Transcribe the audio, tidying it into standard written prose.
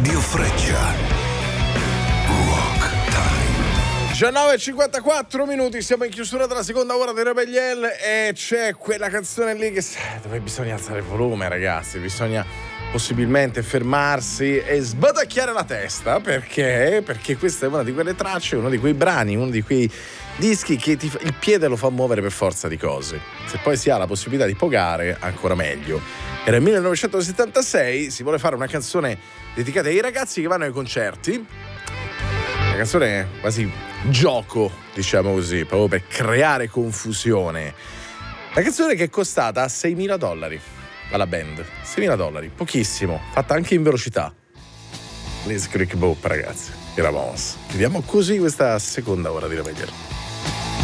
Radio Freccia. Rock Time. 19:54, siamo in chiusura della seconda ora di Rebellion e c'è quella canzone lì dove bisogna alzare il volume, ragazzi, bisogna possibilmente fermarsi e sbatacchiare la testa, perché questa è una di quelle tracce, uno di quei brani, uno di quei dischi che il piede lo fa muovere per forza di cose. Se poi si ha la possibilità di pogare, ancora meglio. Era il 1976, si vuole fare una canzone dedicata ai ragazzi che vanno ai concerti, una canzone quasi gioco, diciamo così, proprio per creare confusione. La canzone che è costata $6.000 alla band, $6.000, pochissimo, fatta anche in velocità. Blitzkrieg Bop, ragazzi, i Ramones. Chiudiamo così questa seconda ora di Rebellion.